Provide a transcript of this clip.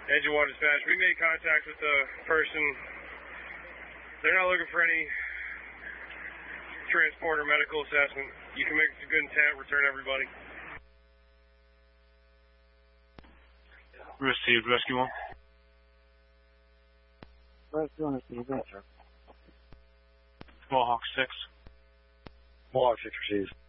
Engine 1 dispatch, we made contact with the person. They're not looking for any transport or medical assessment. You can make it to good intent, return everybody. Received, Rescue 1. Rescue 1 received, yes, sir. Mohawk 6. Mohawk 6 received.